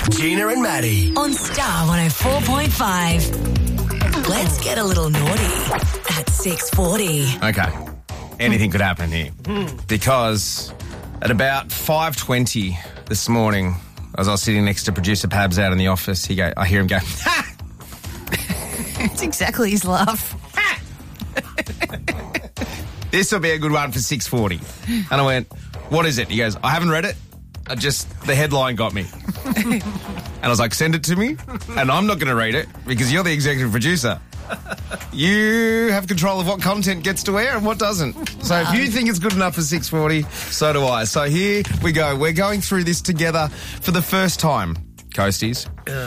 Gina and Maddie. On Star 104.5. Let's get a little naughty at 6:40. Okay. Anything could happen here. Because at about 5:20 this morning, as I was sitting next to producer Pabs out in the office, I hear him go, ha! It's exactly his laugh. This will be a good one for 6:40. And I went, what is it? He goes, I haven't read it. The headline got me. And I was like, send it to me. And I'm not going to read it because you're the executive producer. You have control of what content gets to air and what doesn't. So if you think it's good enough for 6:40, so do I. So here we go. We're going through this together for the first time, Coasties.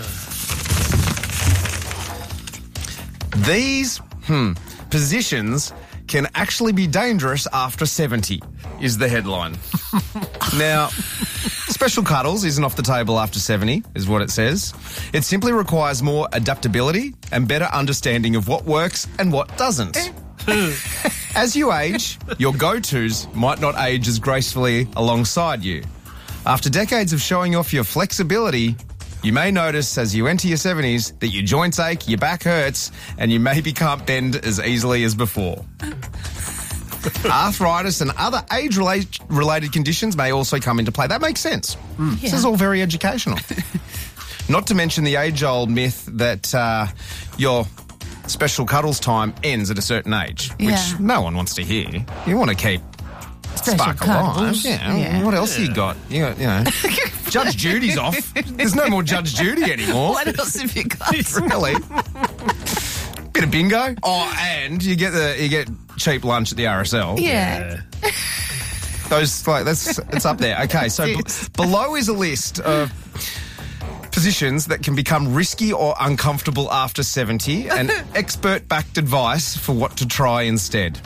These positions can actually be dangerous after 70, is the headline. Now, special cuddles isn't off the table after 70, is what it says. It simply requires more adaptability and better understanding of what works and what doesn't. As you age, your go-tos might not age as gracefully alongside you. After decades of showing off your flexibility, you may notice as you enter your 70s that your joints ache, your back hurts, and you maybe can't bend as easily as before. Arthritis and other age-related conditions may also come into play. That makes sense. This is all very educational. Not to mention the age-old myth that your special cuddles time ends at a certain age, which no one wants to hear. You want to keep spark alive. Yeah. What else you got? You know, Judge Judy's off. There's no more Judge Judy anymore. What else have you got? Really? Bit of bingo. Oh, and you get cheap lunch at the RSL. Yeah. It's up there. Okay, so below is a list of positions that can become risky or uncomfortable after 70 and expert-backed advice for what to try instead.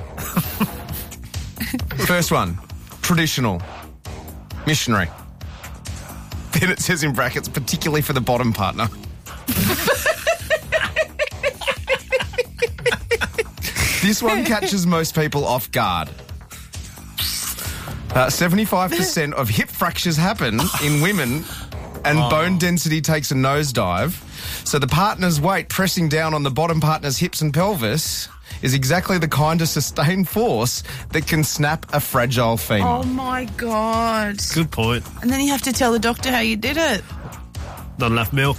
First one, traditional, missionary. Then it says in brackets, particularly for the bottom partner. This one catches most people off guard. 75% of hip fractures happen in women and bone density takes a nosedive. So the partner's weight pressing down on the bottom partner's hips and pelvis is exactly the kind of sustained force that can snap a fragile femur. Oh, my God. Good point. And then you have to tell the doctor how you did it. Not enough milk.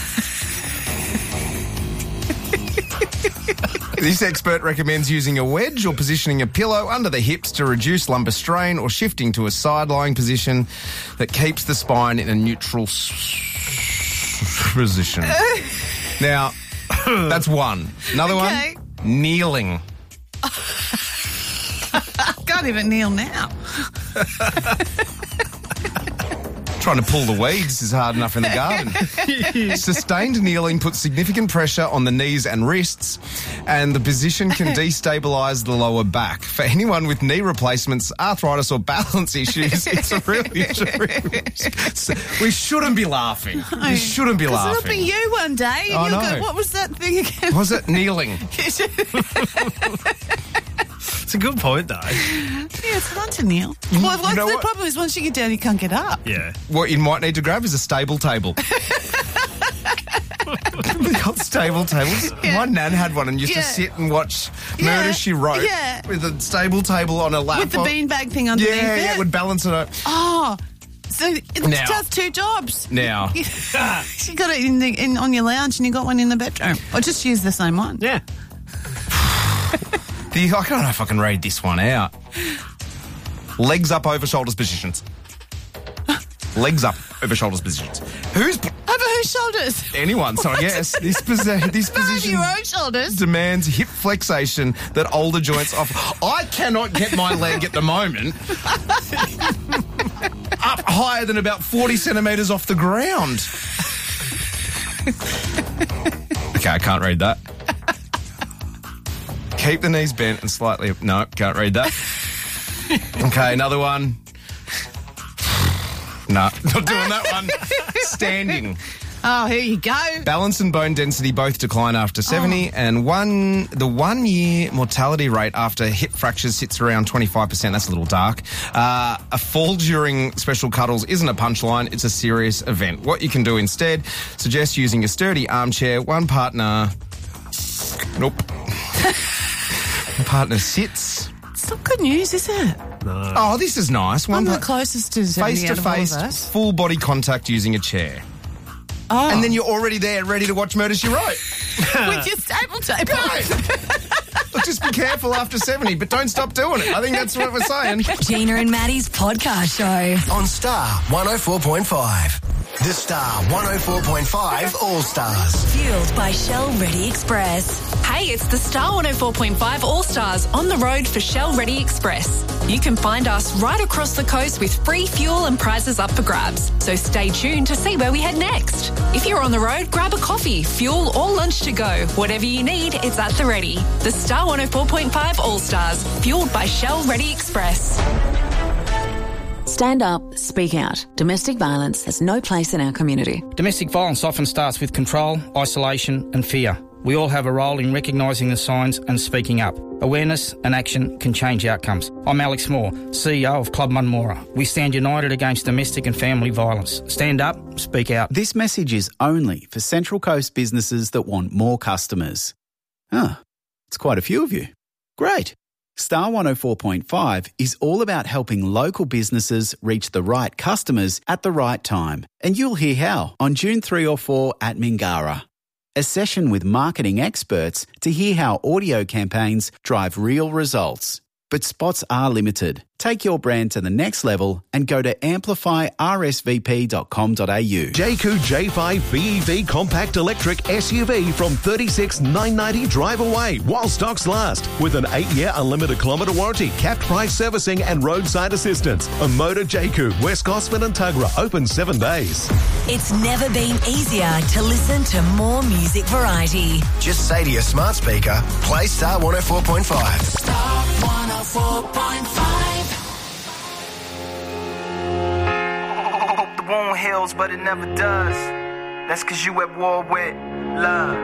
This expert recommends using a wedge or positioning a pillow under the hips to reduce lumbar strain or shifting to a side-lying position that keeps the spine in a neutral position. Now, that's one. Another one, kneeling. Can't even kneel now. Trying to pull the weeds is hard enough in the garden. Sustained kneeling puts significant pressure on the knees and wrists, and the position can destabilise the lower back. For anyone with knee replacements, arthritis or balance issues, it's a really we shouldn't be laughing. We shouldn't be laughing. It'll be you one day. And I you'll know. go, what was that thing again? Was it kneeling? It's a good point, though. Yeah, it's hard to kneel. Well, You know the what? problem is once you get down, you can't get up. Yeah. What you might need to grab is a stable table. They got stable tables. Yeah. My nan had one and used to Yeah. sit and watch Yeah. Murder, She Wrote Yeah. with a stable table on a lap. With the beanbag thing underneath it. Yeah, it would balance it out. Oh, so it Now. does two jobs. Now, You got it on your lounge and you got one in the bedroom. Or just use the same one. Yeah. I don't know if I can read this one out. Legs up over shoulders positions. Legs up over shoulders positions. Over whose shoulders? Anyone, so I guess this Over position your own shoulders. demands hip flexation that older joints offer. I cannot get my leg at the moment up higher than about 40 centimetres off the ground. Okay, I can't read that. Keep the knees bent and slightly... No, can't read that. Okay, another one. No, not doing that one. Standing. Oh, here you go. Balance and bone density both decline after 70, and the 1 year mortality rate after hip fractures sits around 25%. That's a little dark. A fall during special cuddles isn't a punchline, it's a serious event. What you can do instead, suggest using a sturdy armchair, one partner... Nope. One partner sits... It's not good news, is it? No. Oh, this is nice. I'm the closest to 70 out of all of us. Face-to-face, full body contact using a chair. Oh. And then you're already there, ready to watch Murder, She Wrote. With your stable tape. Look, just be careful after 70, but don't stop doing it. I think that's what we're saying. Gina and Maddie's podcast show. On Star 104.5. The Star 104.5 All Stars. Fueled by Shell Ready Express. Hey, it's the Star 104.5 All-Stars on the road for Shell Ready Express. You can find us right across the coast with free fuel and prizes up for grabs. So stay tuned to see where we head next. If you're on the road, grab a coffee, fuel or lunch to go. Whatever you need, it's at the ready. The Star 104.5 All-Stars, fueled by Shell Ready Express. Stand up, speak out. Domestic violence has no place in our community. Domestic violence often starts with control, isolation and fear. We all have a role in recognising the signs and speaking up. Awareness and action can change outcomes. I'm Alex Moore, CEO of Club Munmora. We stand united against domestic and family violence. Stand up, speak out. This message is only for Central Coast businesses that want more customers. It's quite a few of you. Great. Star 104.5 is all about helping local businesses reach the right customers at the right time. And you'll hear how on June 3 or 4 at Mingara. A session with marketing experts to hear how audio campaigns drive real results. But spots are limited. Take your brand to the next level and go to amplifyrsvp.com.au. Jayco J5 BEV Compact Electric SUV from $36,990 drive away while stocks last. With an 8-year unlimited kilometre warranty, capped price servicing and roadside assistance. A Motor Jayco, West Gosford and Tuggerah, open 7 days. It's never been easier to listen to more music variety. Just say to your smart speaker, play Star 104.5. Star 104.5. The wound heals, but it never does. That's 'cause you at war with love.